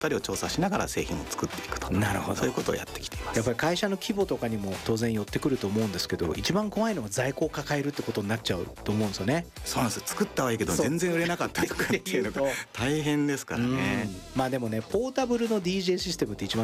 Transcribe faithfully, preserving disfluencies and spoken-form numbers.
たりを調査しながら製品を作っていくと。 なるほど。 そういうことをやってきています。 やっぱり会社の規模とかにも当然寄ってくると思うんですけど、一番怖いのは在庫を抱えるってことになっちゃうと思うんですよね。 そうなんです。作ったはいいけど全然売れなかったとかっていうのが大変ですからね。 まあでもね、ポータブルの ディージェー システムって一番